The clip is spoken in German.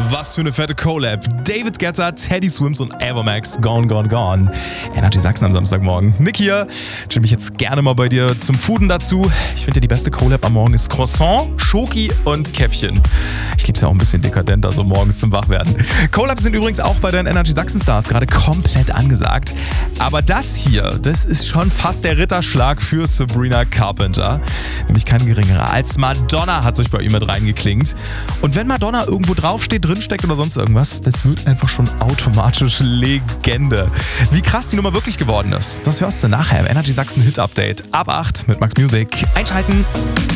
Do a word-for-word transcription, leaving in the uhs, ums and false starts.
Was für eine fette Collab. David Guetta, Teddy Swims und Evermax, Gone, Gone, Gone. Energy Sachsen am Samstagmorgen. Nick hier. Chill mich jetzt gerne mal bei dir zum Fooden dazu. Ich finde ja, die beste Collab am Morgen ist Croissant, Schoki und Käffchen. Ich lieb's ja auch ein bisschen dekadenter, so morgens zum Wachwerden. Collabs sind übrigens auch bei deinen Energy Sachsen Stars gerade komplett angesagt. Aber das hier, das ist schon fast der Ritterschlag für Sabrina Carpenter. Nämlich keine geringere als Madonna hat sich bei ihm mit reingeklingt. Und wenn Madonna irgendwo draufsteht, drinsteckt oder sonst irgendwas, das wird einfach schon automatisch Legende. Wie krass die Nummer wirklich geworden ist, das hörst du nachher im Energy Sachsen Hit Update. Ab acht mit Max Music. Einschalten!